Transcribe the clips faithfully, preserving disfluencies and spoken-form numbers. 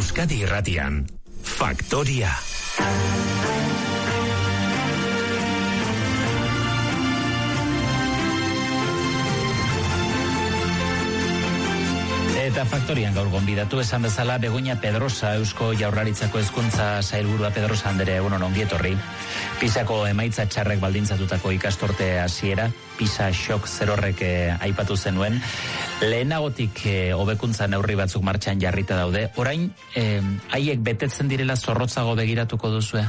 Euskadi Irratian, Faktoria. Eta Faktorian gaur gonbidatu esan bezala Begoña Pedrosa, Eusko Jaurlaritzako Hezkuntza Sailburua. Pedrosa andere, egunon, ongi etorri. Pisako emaitza txarrek baldintzatutako ikastorte hasiera, Pisa shock zerorrek eh, aipatu zenuen. Lehenagotik eh, hobekuntza neurri batzuk martxan jarrita daude. Orain, eh, haiek betetzen direla zorrotzago begiratuko duzue?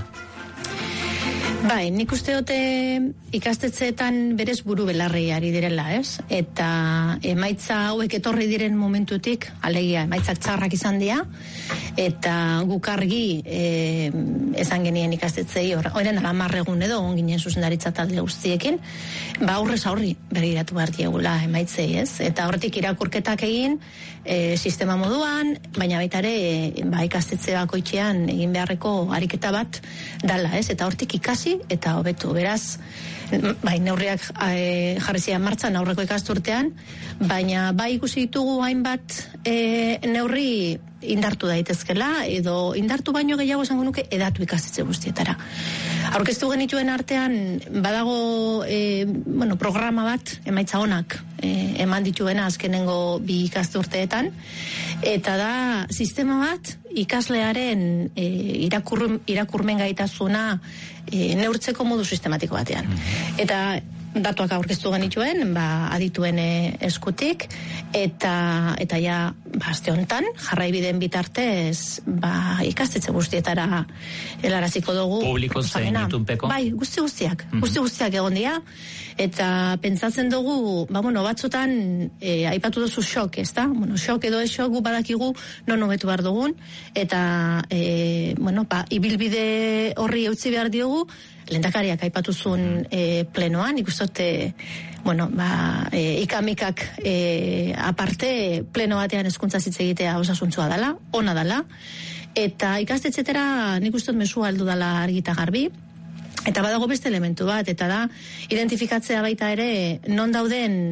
Bai, nik uste dute ikastetxeetan berez buru belarri ari direla, ez? Eta emaitza hauek etorri diren momentutik, alegia, emaitzak txarrak izan dira, eta guk argi e, esan genien ikastetxei, horren alamarregun edo, onginen zuzendaritza talde guztiekin, ba aurrez aurri begiratu behar diegula emaitzei, ez? Eta horretik irakurketak egin, e, sistema moduan, baina baita ere, e, ba, ikastetxe bakoitzean egin beharreko ariketa bat dala, ez? Eta hortik ikasi eta hobetu. Beraz, bai, neurriak e, jarri ziren martxan aurreko ikasturtean, baina bai ikusi ditugu hainbat e, neurri indartu daitezkela, edo indartu baino gehiago esango nuke edatu ikastetxe guztietara. Aurkeztu genituen artean badago e, bueno, programa bat, emaitza onak e, eman dituena azkenengo bi ikasturteetan, eta da sistema bat ikaslearen e, irakur, irakurmen gaitasuna e, neurtzeko modu sistematiko batean. Eta datuak aurkeztu genituen, ba, adituen eskutik, eta eta ja, ba, aste hontan, jarraibideen bitartez, ba, ikastetxe guztietara helaraziko dugu. Publiko zein itunpeko? Bai, guzti guztiak, mm-hmm. guzti guztiak egon dira, eta pentsatzen dugu, ba, bueno, batzutan, e, aipatu duzu shock, ez da? Bueno, shock edo esok gu badakigu non hobetu behar dugun, eta, e, bueno, ba, ibilbide horri eutzi behar diogu, lehendakariak aipatuzun e, plenoan, ikustote, bueno, ba, e, ikamikak e, aparte, pleno batean hezkuntza hitz egitea osasuntsua dela, ona dela, eta ikastetxetera nik ustot mesua aldu dela argita garbi, eta badago beste elementu bat, eta da, identifikatzea baita ere, non dauden